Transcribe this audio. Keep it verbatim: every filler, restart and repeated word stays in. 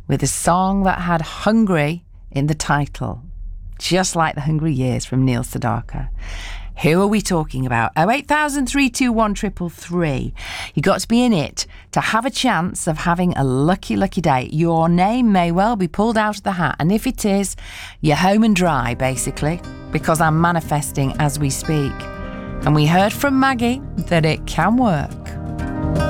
with a song that had hungry in the title, just like the Hungry Years from Neil Sedaka. Who are we talking about? oh eight thousand, three two one, three three three. You got to be in it to have a chance of having a lucky, lucky day. Your name may well be pulled out of the hat, and if it is, you're home and dry, basically, because I'm manifesting as we speak. And we heard from Maggie that it can work.